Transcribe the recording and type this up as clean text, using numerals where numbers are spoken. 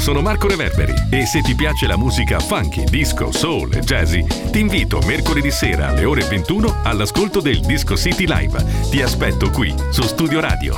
sono Marco Reverberi e se ti piace la musica funky, disco, soul e jazzy, ti invito mercoledì sera alle ore 21 all'ascolto del Disco City Live. Ti aspetto qui su Studio Radio.